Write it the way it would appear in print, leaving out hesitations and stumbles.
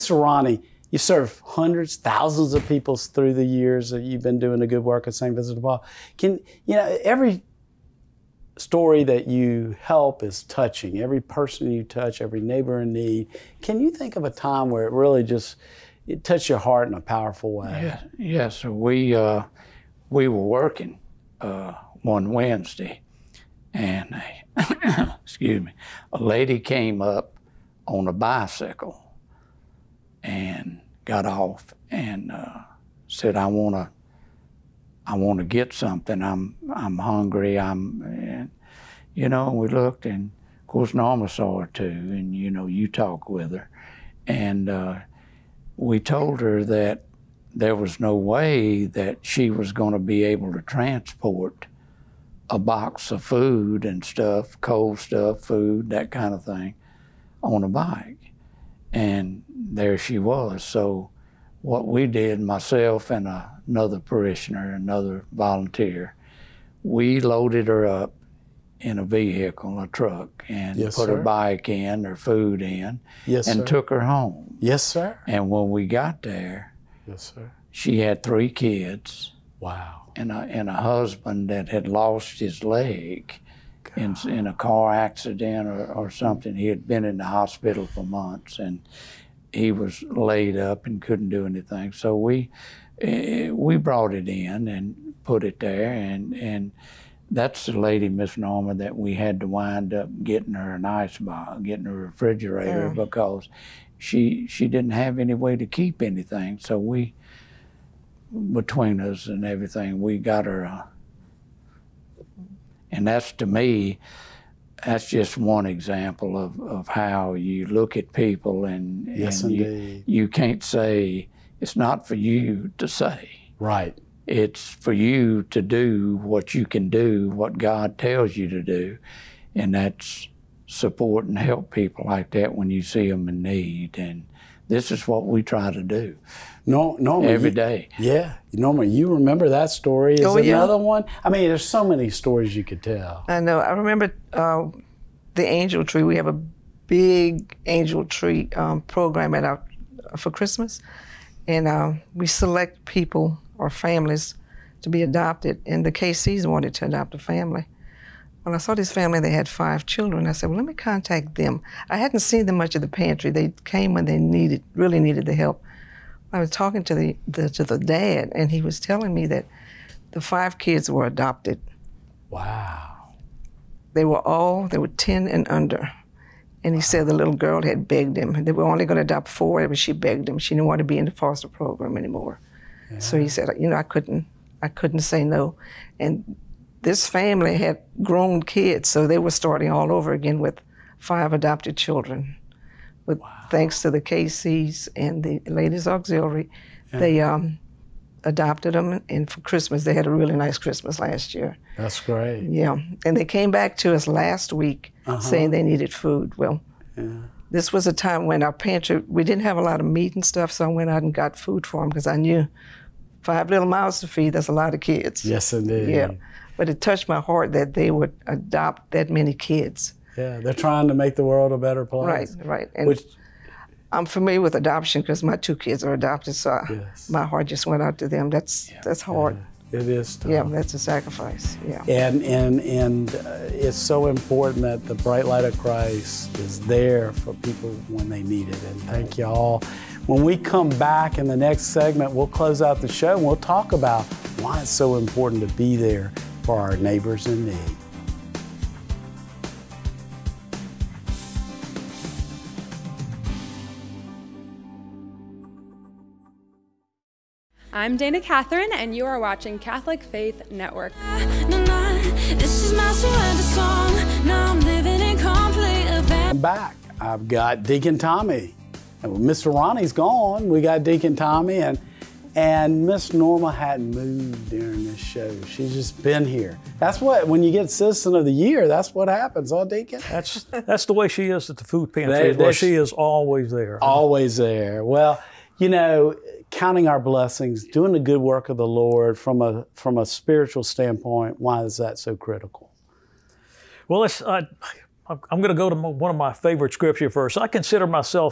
Mr. Ronnie, you served hundreds, thousands of people through the years that you've been doing the good work at St. Vincent de Paul. Every story that you help is touching. Every person you touch, every neighbor in need. Can you think of a time where it really it touched your heart in a powerful way? Yes. We were working one Wednesday, and excuse me, a lady came up on a bicycle and got off and said, I want to get something. I'm hungry. And we looked, and of course Norma saw her too, and you talk with her, and we told her that there was no way that she was going to be able to transport a box of food and stuff, cold stuff, food, that kind of thing, on a bike. And there she was. So what we did, myself and another parishioner, another volunteer, we loaded her up in a vehicle, a truck, and put her bike in, her food in, and took her home. Yes, sir. And when we got there, she had 3 kids. Wow. And a husband that had lost his leg in a car accident or something. He had been in the hospital for months, and he was laid up and couldn't do anything. So we brought it in and put it there, and that's the lady, Miss Norma, that we had to wind up getting her an ice box, getting her a refrigerator, because she didn't have any way to keep anything. So we, between us and everything, we got her and that's, to me, that's just one example of how you look at people, and you can't say, it's not for you to say. Right. It's for you to do what you can do, what God tells you to do, and that's support and help people like that when you see them in need. And this is what we try to do. Norma, every day. Yeah. Norma, you remember that story? Is another one? I mean, there's so many stories you could tell. I know. I remember the angel tree. We have a big angel tree program for Christmas. And we select people or families to be adopted. And the KCs wanted to adopt a family. When I saw this family, they had 5 children. I said, well, let me contact them. I hadn't seen them much at the pantry. They came when they really needed the help. I was talking to the dad, and he was telling me that the 5 kids were adopted. Wow. They were 10 and under. And he said the little girl had begged him. They were only going to adopt 4, but she begged him. She didn't want to be in the foster program anymore. Yeah. So he said, I couldn't say no. And this family had grown kids, so they were starting all over again with 5 adopted children. Thanks to the KCs and the Ladies Auxiliary, they adopted them, and for Christmas, they had a really nice Christmas last year. That's great. Yeah, and they came back to us last week saying they needed food. Well, this was a time when our pantry, we didn't have a lot of meat and stuff, so I went out and got food for them because I knew 5 little mouths to feed, that's a lot of kids. Yes, indeed. Yeah, but it touched my heart that they would adopt that many kids. Yeah, they're trying to make the world a better place. Right. And I'm familiar with adoption because my 2 kids are adopted, so my heart just went out to them. That's hard. Yeah, it is tough. Yeah, that's a sacrifice. Yeah. And it's so important that the Bright Light of Christ is there for people when they need it. And thank you all. When we come back in the next segment, we'll close out the show and we'll talk about why it's so important to be there for our neighbors in need. I'm Dana Catherine, and you are watching Catholic Faith Network. This is my surrender song. Now I'm living in complete abandon. I'm back. I've got Deacon Tommy. And Mr. Ronnie's gone. We got Deacon Tommy, and Miss Norma hadn't moved during this show. She's just been here. That's what, when you get Citizen of the Year, that's what happens, huh, Deacon? That's the way she is at the food pantry. She is always there. Always there. Well, counting our blessings, doing the good work of the Lord from a spiritual standpoint, why is that so critical? Well, I'm going to go to one of my favorite scripture verses. I consider myself